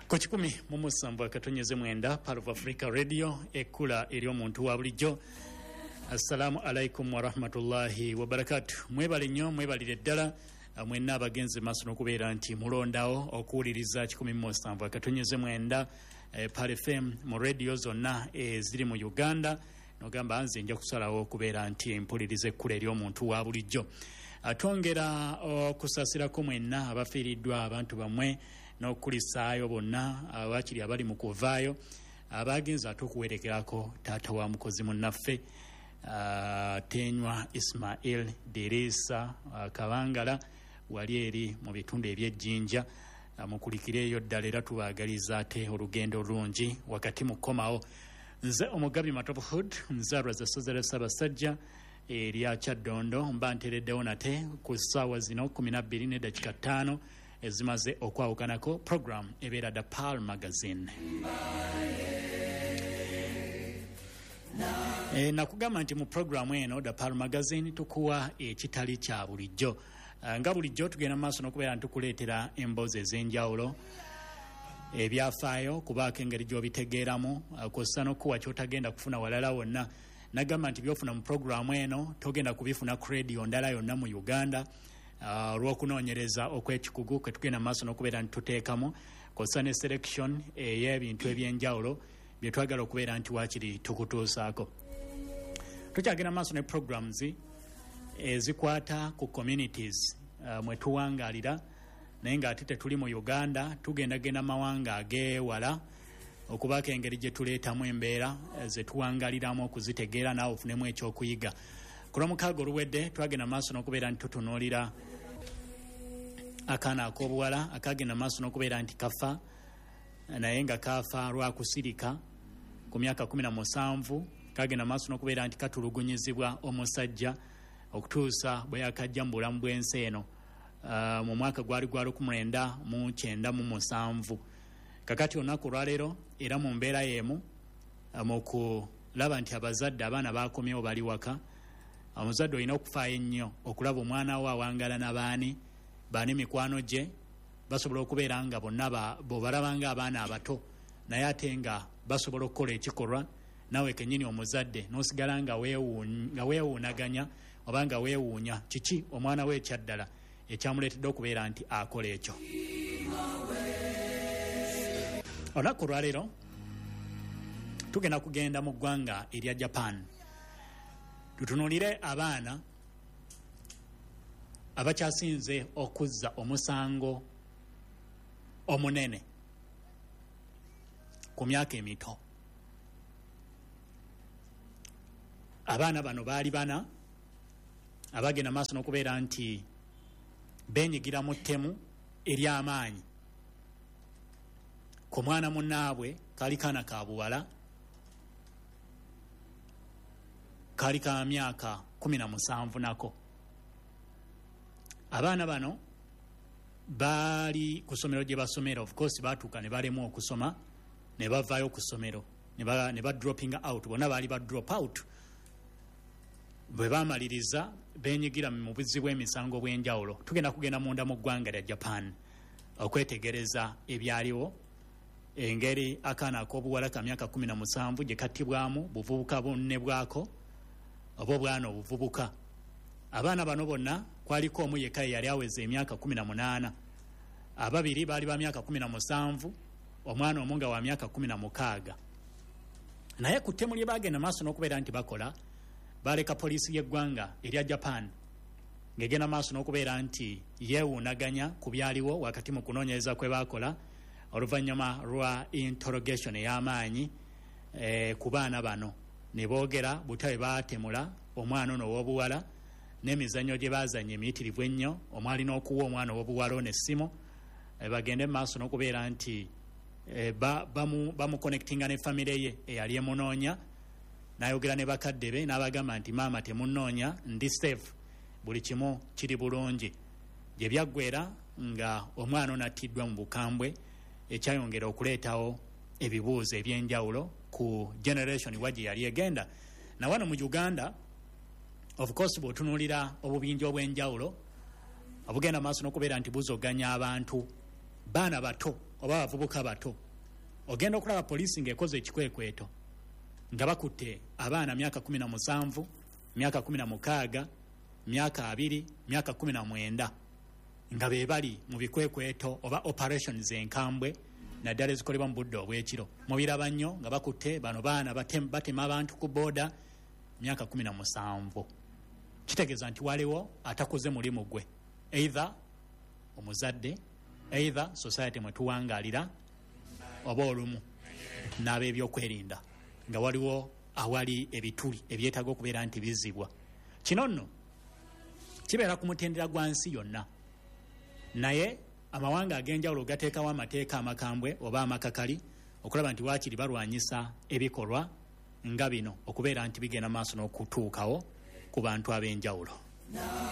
Ku 107.9 Part of Africa Radio ekula eri omuntu wa bulijjo. Assalamu alaikum wa rahmatullahi wa barakatuh. Mwebale nnyo, mwebalire ddala mwenna abagenzi maaso n'okubeera nti mulondawo okuwuliriza 107.9 Part FM mu radio zonna eziri mu Uganda. Nogamba nze nja kusalawo okubeera nti mpulirize ekkula eri omuntu wa bulijjo. Atongera okusasirako mwenna abafiiriddwa abantu bamwe n'okulisaayo bonna abakiri abali mu kuvaayo abagenza atukuwerekerako taata wa mukozi munnaffe Tenywa Ismail Derisa Kabangala wali eri mu bitundu eby'ejjinja mukulikireeyo ddala era tubaagaliza ate olugendo olungi wakati mu kkomawo. Nze omugabi Matophood nzaalwa za Sozera Ssaabasajja erya Kyaddondo mba nteereddewo nate ku ssaawa zino 12:05 ezimaze okwawukanako program ebeera The Pearl Magazine. Nakugamba nti mu programu eno The Pearl Magazine tukuwa ekitali kya bulijjo. Nga bulijjo tugenda maaso n'okubeera ntukuleetera emboozi ez'enjawulo ebyafaayo kubaako engeri gy'obitegeeramu kw'ossa n'okuwa ky'otagenda kufuna walala wonna. Nagamba nti byofuna mu programu eno togenda kubifuna ku radio ndala yonna mu Uganda olw'okunoonyereza okw'ekikugu kwe tugenda maaso n'okubeera nti tuteekamu kw'ossa ne selection ey'ebintu eby'enjawulo bye twagala okubeera nti waakiri tukutuusaako. Tukyagenda maaso ne programs ezikwata ku communities mwe tuwangaalira naye ng'ate tetuli mu Uganda, tugendagenda mawanga ageewala okubaako engeri gye tuleetamu embeera ze tuwangaaliramu okuzitegeera naawe ofunemu ekyokuyiga. Ku Lwomukaaga oluwedde twagenda maaso n'okubeera nti tutunuulira akaana ak'obuwala akagenda maaso n'okubeera nti kafa naye nga kaafa lwa kusirika ku myaka 17, kagenda maaso n'okubeera nti katulugunyizibwa omusajja okutuusa bwe yakajja mu bulamu bw'ensi eno mu mwaka gwali gwa 1997. Kakati olunaku olwaleero era mu mbeera y'emu mu kulaba nti abazadde abaana baakomyewo bali waka, omuzadde olina okufaayo ennyo okulaba omwana we awangaala n'abaani baani mikwano gye basobola okubeera nga bonna bw'obalaba ng'abaana abato naye ate nga basobola okukola ekikolwa naawe kennyini omuzadde n'osigala nga weewuunaganya oba nga weewuunya kiki omwana we ekyaddala ekyamuleetedde okubeera nti akola ekyo. Olunaku olwaleero tugenda kugenda mu ggwanga erya Japan tutunuulire abaana abakyasinze okuzza omusango omunene ku myaka emito. Abaana bano baali bana abagenda maaso n'okubeera nti beenyigira mu ttemu ery'amaanyi ku mwana munnaabwe kaali kaana ka buwala kaali ka myaka 17 nako. Abaana bano baali ku ssomero gye basomera, of course baatuuka ne balemu okusoma ne bavaayo ku ssomero ne ba dropping out, bonna baali ba drop out. Bwe baamaliriza beenyigira mu buzibu emisango bw'enjawulo. Tugenda kugenda munda mu ggwanga lya Japan okwetegereza ebyaliwo, engeri akaana ak'obuwala ka myaka 17 gye kattibwamu buvubuka bunne bwako oba obwana obuvubuka. Abaana bano bonna kwaliko omu yekka yali aweza emyaka 18, ababiri baali ba myaka 17, omwana omu nga wa myaka 16. Naye ku ttemu lye baagenda maaso n'okubeera nti bakola baleka poliisi y'eggwanga erya Japan ng'egenda maaso n'okubeera nti yeewuunaganya ku byaliwo wakati mu kunoonyereza kwe baakola oluvannyuma lwa interrogation ey'amaanyi ku baana bano. Ne boogera butabe baatemula omwana ono ow'obuwala n'emizannyo gye baazanya emiyitirivu ennyo, omwali n'okuwa omwana ow'obuwala ono essimu bagende maaso n'okubeera nti bamuconnectinga ne famire ye eyali emunoonya, n'ayogera ne bakadde be n'abagamba nti maama temunnoonya, ndi safe, buli kimu kiri bulungi. Gye byaggwera nga omwana ono attiddwa mu bukambwe ekyayongera okuleetawo ebibuuzo eby'enjawulo ku generation wa gye yali egenda. Na wano mu Uganda, of course bw'otunuulira obubinja obw'enjawulo obugenda maaso n'okubeera nti buzoganya abantu baana bato oba abavubuka bato ogenda okulaba poliisi ng'ekoze ekikwekweto nga bakutte abaana myaka 17 myaka 16 myaka 2 myaka 19 nga be bali mu bikwekweto oba operations enkambwe naddala ezikolebwa mu budde obw'ekiro mubiraba nnyo nga bakutte bano baana batema abantu ku booda myaka 17 kitegeeza nti waliwo atakoze mulimu gwe either omuzadde either society mwe tuwangaalira oba olumu n'ab'ebyokwerinda nga waliwo awali ebituli ebyetaaga okubeera nti bizibwa kino nno kibeera ku mutendera gwa nsi yonna naye amawanga ag'enjawulo gateekawo amateeka amakambwe oba amakakali okulaba nti waakiri balwanyisa ebikolwa nga bino okubeera nti bigenda maaso n'okutuukawo ku bantu ab'enjawulo.